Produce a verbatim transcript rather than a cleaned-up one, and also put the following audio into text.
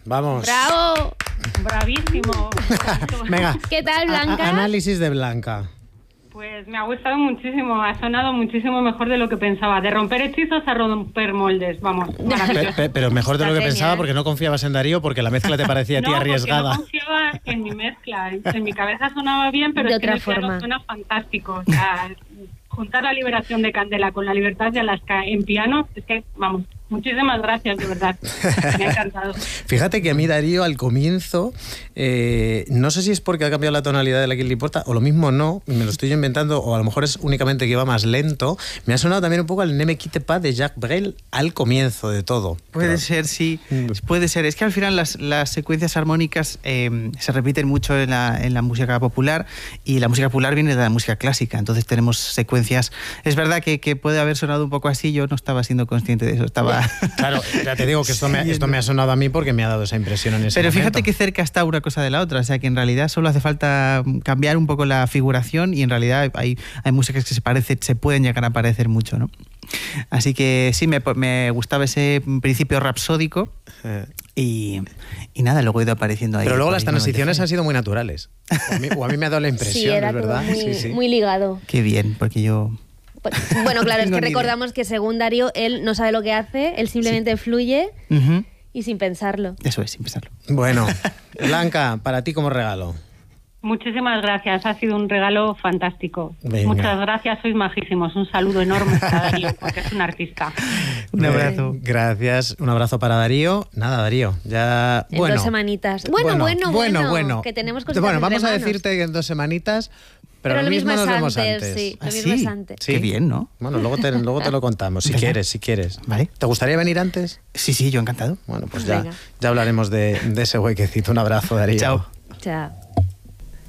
Vamos. ¡Bravo! Bravísimo. Venga. ¿Qué tal, Blanca? A- análisis de Blanca. Pues me ha gustado muchísimo, ha sonado muchísimo mejor de lo que pensaba. De romper hechizos a romper moldes, vamos, maravilloso. Pe- pe- pero mejor de lo que Está pensaba genial. porque no confiabas en Darío, porque la mezcla te parecía a ti No, porque arriesgada. no confiaba en mi mezcla. En mi cabeza sonaba bien, pero De es que otra en el piano forma. suena fantástico. O sea, juntar la liberación de Candela con la libertad de Alaska en piano, es que, vamos, muchísimas gracias, de verdad. Me ha encantado. Fíjate que a mí Darío al comienzo, eh, no sé si es porque ha cambiado la tonalidad de la que le importa, o lo mismo no, me lo estoy yo inventando, o a lo mejor es únicamente que va más lento, me ha sonado también un poco al Ne me quitte pas de Jacques Brel al comienzo de todo. Puede Pero- ser, sí, puede ser. Es que al final las, las secuencias armónicas eh, se repiten mucho en la, en la música popular, y la música popular viene de la música clásica, entonces tenemos secuencias. Es verdad que, que puede haber sonado un poco así, yo no estaba siendo consciente de eso, estaba... Claro, ya te digo que esto me, esto me ha sonado a mí porque me ha dado esa impresión en ese Pero momento. fíjate que cerca está una cosa de la otra, o sea que en realidad solo hace falta cambiar un poco la figuración, y en realidad hay, hay músicas que se parecen, se pueden llegar a parecer mucho, ¿no? Así que sí, me, me gustaba ese principio rapsódico, Eh, y, y nada, luego he ido apareciendo ahí. Pero luego las por ahí, transiciones ¿no? han sido muy naturales. O a mí, o a mí me ha dado la impresión, Sí, era ¿es verdad? todo muy, Sí, sí. muy ligado. Qué bien, porque yo... Bueno, claro, es No que tengo ni idea. recordamos que según Darío, él no sabe lo que hace, él simplemente fluye Ujú. y sin pensarlo. Eso es, sin pensarlo. Bueno, Blanca, para ti como regalo. Muchísimas gracias, ha sido un regalo fantástico. Venga. Muchas gracias, sois majísimos. Un saludo enorme para Darío, porque es un artista. Un abrazo. Eh, gracias, un abrazo para Darío. Nada, Darío, ya... En bueno, dos semanitas. Bueno, bueno, bueno, bueno. que tenemos cositas Bueno, vamos entre a manos. decirte que en dos semanitas, pero, Pero lo mismo nos es vemos antes, antes. sí. ¿Ah, Lo mismo sí? es antes. Sí. Qué bien, ¿no? Bueno, luego te, luego te lo contamos, si Venga. quieres, si quieres. Vale. ¿Te gustaría venir antes? Sí, sí, yo encantado. Bueno, pues ya, Venga. ya hablaremos de, de ese huequecito. Un abrazo, Darío. Chao. Chao.